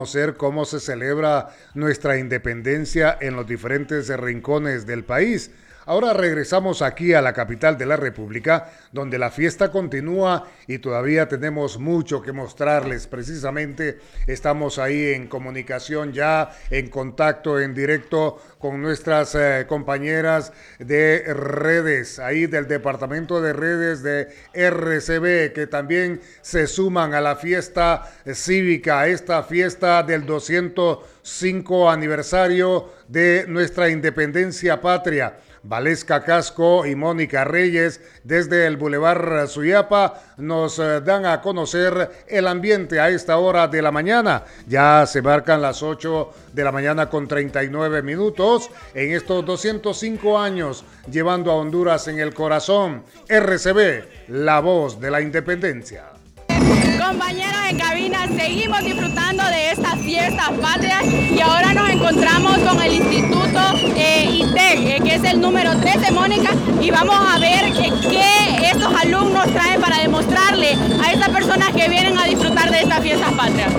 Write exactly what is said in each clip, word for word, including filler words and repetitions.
Conocer cómo se celebra nuestra independencia en los diferentes rincones del país. Ahora regresamos aquí a la capital de la República, donde la fiesta continúa y todavía tenemos mucho que mostrarles. Precisamente estamos ahí en comunicación ya, en contacto, en directo con nuestras eh, compañeras de redes, ahí del departamento de redes de R C B, que también se suman a la fiesta cívica, a esta fiesta del doscientos cinco aniversario de nuestra independencia patria. Valesca Casco y Mónica Reyes desde el Boulevard Suyapa nos eh, dan a conocer el ambiente a esta hora de la mañana. Ya se marcan las ocho de la mañana con treinta y nueve minutos en estos doscientos cinco años llevando a Honduras en el corazón. R C B, la voz de la independencia. Compañeros en cabina, seguimos disfrutando de estas fiestas patrias y ahora nos encontramos con el Instituto eh, I T E C, eh, que es el número trece, Mónica, y vamos a ver qué estos alumnos traen para demostrarle a estas personas que vienen a disfrutar de estas fiestas patrias.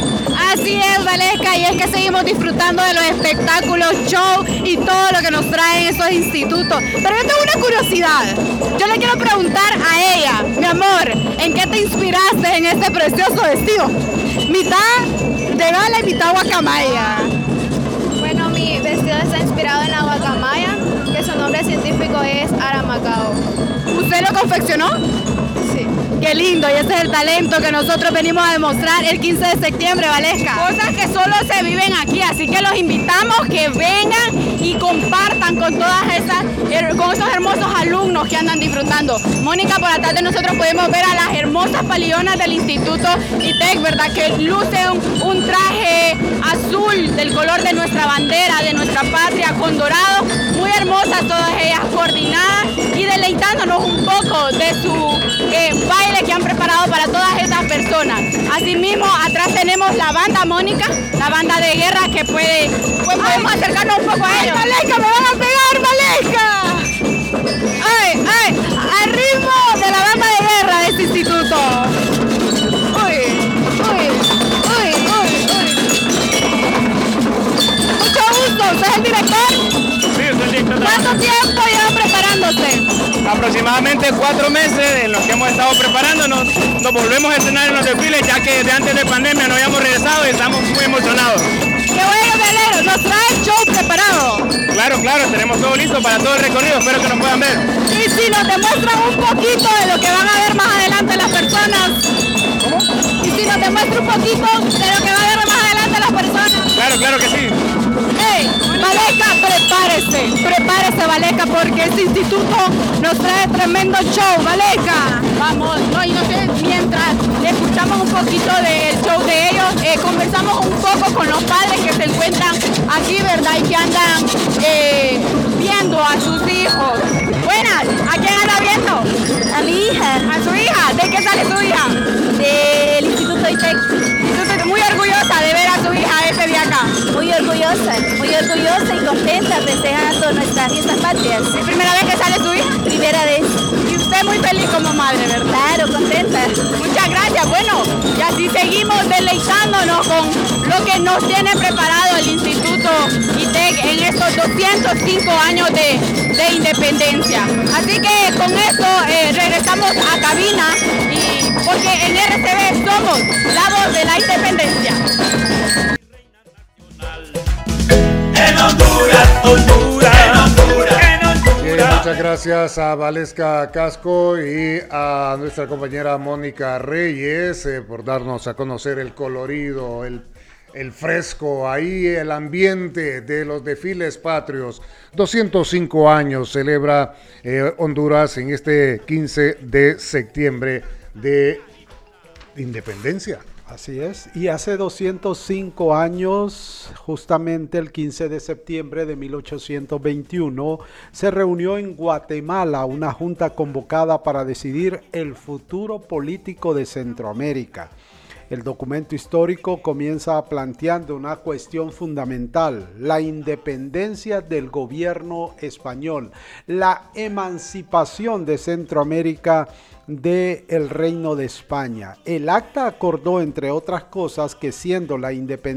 Así es, Valesca, y es que seguimos disfrutando de los espectáculos, show y todo lo que nos traen estos institutos. Pero yo tengo una curiosidad. Yo le quiero preguntar a ella, mi amor, ¿en qué te inspiraste en este precioso vestido? Mitad de gala y mitad guacamaya. Bueno, mi vestido está inspirado en la guacamaya, que su nombre científico es aramacao. ¿Usted lo confeccionó? Sí. Qué lindo, y ese es el talento que nosotros venimos a demostrar el quince de septiembre, Valesca. Cosas que solo se viven aquí, así que los invitamos que vengan y compartan con todas esas, con esos hermosos alumnos que andan disfrutando. Mónica, por la tarde nosotros podemos ver a las hermosas palillonas del Instituto I T E C, ¿verdad? Que lucen un, un traje azul del color de nuestra bandera, de nuestra patria, con dorado, muy hermosas todas ellas, coordinadas y deleitándonos un poco de su eh, baile que han preparado para todas estas personas. Asimismo, atrás tenemos la banda, Mónica, la banda de guerra que puede, pues podemos acercarnos un poco a ellos. ¡Ay, Valesca, me van a pegar, Valesca! ¡Ay, ay! Al ritmo de la banda de guerra de este instituto. ¡Uy, uy, uy, uy, uy! Mucho gusto, ¿usted es el director? Sí, soy el director. ¿Cuánto tiempo llevan preparándose? Aproximadamente cuatro meses en los que hemos estado preparándonos. Nos volvemos a estrenar en los desfiles ya que de antes de pandemia no habíamos regresado y estamos muy emocionados. ¡Qué bueno, velero! ¿Nos trae el show preparado? Claro, claro, tenemos todo listo para todo el recorrido, espero que nos puedan ver. Y si nos demuestran un poquito de lo que van a ver más adelante las personas. ¿Cómo? Y si nos demuestra un poquito de lo que va a ver más adelante las personas. Claro, claro que sí. ¡Hey! Valesca, prepárese, prepárese, Valesca, porque este instituto nos trae tremendo show, Valesca. Vamos, no, y no sé, mientras escuchamos un poquito del show de ellos, eh, conversamos un poco con los padres que se encuentran aquí, ¿verdad? Y que andan eh, viendo a sus hijos. Buenas, ¿a quién anda viendo? A mi hija, ¿A su hija? ¿De qué sale su hija? del Instituto I T E C. Entonces, muy orgullosa de ver a su hija este día acá. Muy orgullosa, muy orgullosa y contenta festejando nuestras fiestas patrias. ¿Es primera vez que sale su hija? Primera vez. Y usted muy feliz como madre, ¿verdad? Claro, contenta. Muchas gracias. Bueno, y así seguimos deleitándonos con lo que nos tiene preparado el Instituto I T E C en estos doscientos cinco años de, de independencia. Así que con esto eh, regresamos a cabina, y, porque en R C B somos la voz de la independencia. En Honduras, Honduras, en Honduras, en Honduras. Bien, muchas gracias a Valesca Casco y a nuestra compañera Mónica Reyes eh, por darnos a conocer el colorido, el, el fresco, ahí el ambiente de los desfiles patrios. doscientos cinco años celebra eh, Honduras en este quince de septiembre de independencia. Así es, y hace doscientos cinco años, justamente el quince de septiembre de mil ochocientos veintiuno, se reunió en Guatemala una junta convocada para decidir el futuro político de Centroamérica. El documento histórico comienza planteando una cuestión fundamental: la independencia del gobierno español, la emancipación de Centroamérica del Reino de España. El acta acordó, entre otras cosas, que siendo la independencia